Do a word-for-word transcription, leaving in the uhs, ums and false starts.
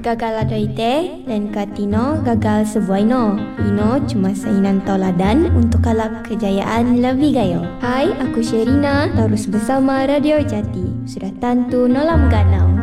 Gagal ada ite, lain katino gagal sebuah ino. Ino cuma sainan tauladan untuk kalap kejayaan lebih gayo. Hai, aku Sherina, terus bersama Radio Jati. Sudah tentu nolam ganau.